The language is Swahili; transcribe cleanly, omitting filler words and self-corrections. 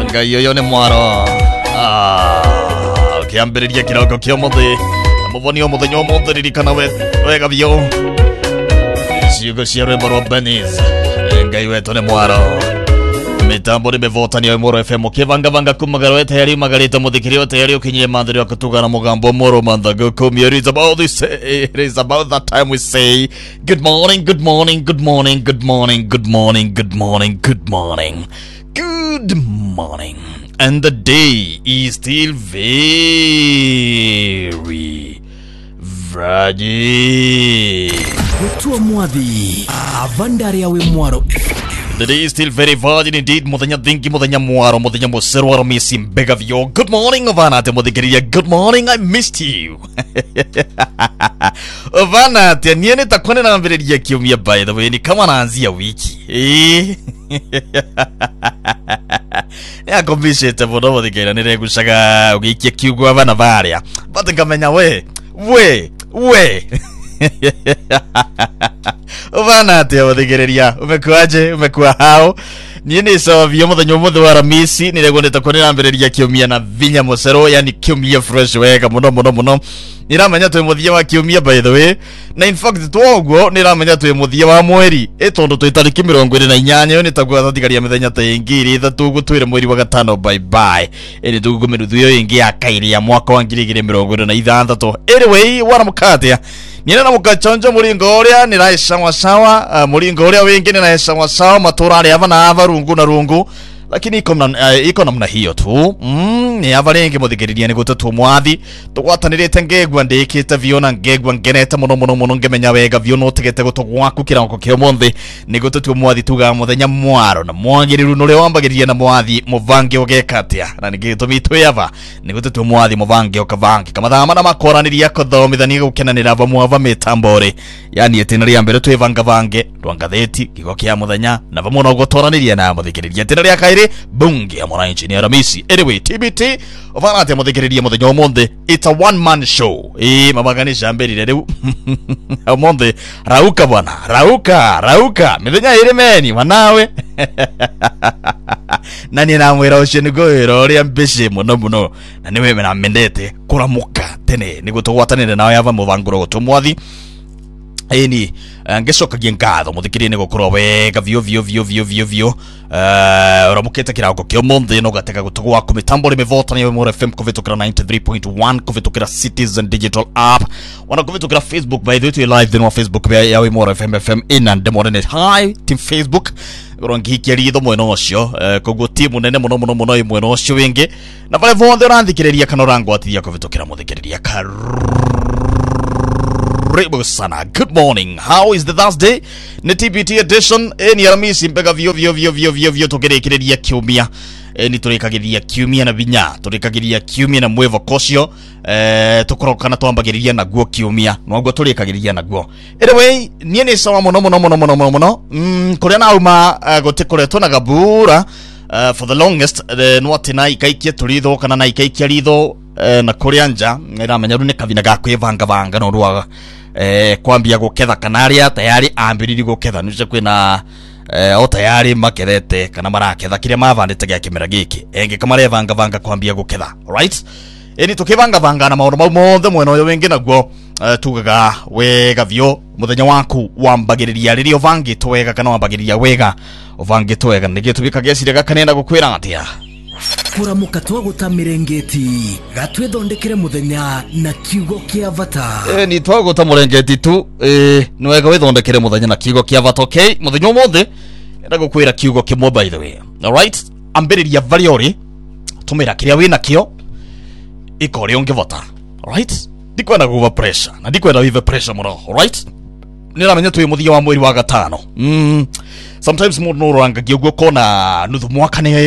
Ngai uyu ni mwaro. Kiambiriria kiroko kio muthi. Muvoni o muthenya o muthi ririkana wega biu. Ciugo cia rwimbo rwa Benis. Ngai wetu ni mwaro. Mitambo ni mevotania Moro FM kivanga kumagaro tayari magarita muthikirio tayari ukinyie mandhari akutugana mugambo Moro mandhago kumia. It is about that time we say good morning, good morning, good morning, good morning, good morning, good morning, good morning, good morning, and the day is still very fragile. Kutua mwadhi avandari awe mwaro. The day is still very virgin indeed. Muthenya thingi, muthenya mwaro, muthenya musero aramisi mbega vyo. Good morning Ovanate muthikiria. Good morning, I missed you. Ovanate niene takone na mbiriria kiumia by the way ni kama naanzia wiki. Ya kombishete bodo muthikira nire gushaga ugikia kiugwa bana baria. But ngamenya we. Ovanate muthikiria. Umekuwa hao. Niene sawa vyo muthenya muthi wa Ramisi niregondeta konera mbiriria kiumia na vinya musero, yani kiumia fresh wega muno. Niramenya twe muthia wa kiumia by the way. Na in fact twoguo niramenya twe muthia wa mweri etondo twe tariki 28 yo nitagwa thatigaria mithenya ta ingiri ithatu gutwire mweri wa gatano bye bye. Eni tugumiru yo ingi ya kairi ya mwaka wa 2026. Anyway waramukate nina na mukachonjo muringo uria niraishawa sawa muringo uria wingi niraishawa sawa matura ari ava na ava rungu na rungu, lakini iko namna hiyo tu. Ni avarengi muthikiriria ni gutatu mwathi tugwatanirite ngegwa ndikite viona ngegwa ngenete muno ngemenya wega vyo no tegete gutugwaku kirako kio monthi ni gutatu mwathi tuga muthenya mwaro na mwagiriru nure wambagiriria na mwathi muvange ogekatia na nigitumi tweva ni gutatu mwathi muvange okavange kama thama na makoraniria kuthomithania gukenanira vamwava mitambore, yani etenaria mbere twevanga vange rwangatheti kigo kia muthenya na vamuno gutoraniria na muthikiriria etenaria kairi bunge ya mwana engineer Ramisi. Anyway TBT Ovanate muthikiriria muthenya omonde it's a one man show. Mabaganisha mbere riu omonde rauka bwana rauka mithenya iri meni manawe nani na mwira ucio ni goiro ria mbici muno na niwe mena mendete kuramuka tene ni gutugwatanire nawe ava muvanguro gutumwathi eni ngecokagia ngatho muthikiririe ni gukorwo wega vyo uramukite kirauko kio monthi no gateka gutugwa ku mitambo ri mivotani ya Moro FM kuvitukira 93.1 kuvitukira Citizen Digital App wana kuvitukira Facebook by the way live then wa Facebook ya Moro FM in and modern hi team Facebook rongi kiritho mweno ucio koguo timu nene muno imweno ucio wingi na vale vonthe uranthikiriria kana urangwatiria kuvitukira muthikiriria sana. Good morning. How is the Thursday? Ni TBT edition. Ni Ramisi mbega vyo tugerekereria kiumia. Ni turekagiria kiumia na vinya. Turekagiria kiumia na mwevo kosio. Tukorokana twambagiriria na guo kiumia. Nwago turekagiria na guo. Anyway, niene sawa muno. Kuria na uma gutikoretwo na gabura for the longest nwati na ikaikia turitho kana na ikaikia ritho na kuria nja iramenya ru ni kavina gakwivanga no ruaga kwambia guketha kanaria tayari ambiriri guketha nice kwina o tayari makerete kana maraketha kiria mavandite gya kimera giki enge kamarevanga kwambia guketha. Alright, eni tukivanga na maundu mau mothe mwena uyu wingi naguo tugaga wega vyo muthenya waku wambagiriria ririo vangi twega kana wambagiriria wega uvangi twega nigio tubikagia cirega kanenda gukwira atia kuramuka twaguta mirengeti gatwethondekere muthenya na kiugo kia vata. Ni twaguta murengeti tu ni wega wethondekere muthenya na kiugo kia vata. Okay, muthenya mothe enda gukwira kiugo kimwe by the way. Alright, ambiriria variori tumira kiria wina kio ikore ungivota. Alright, ndikwenda guva pressure na ndikwenda wive pressure muno. Alright, niramenya twi muthia wa mweri wa gatano. Sometimes mundu no ranga giugo kona nuthu mwaka ne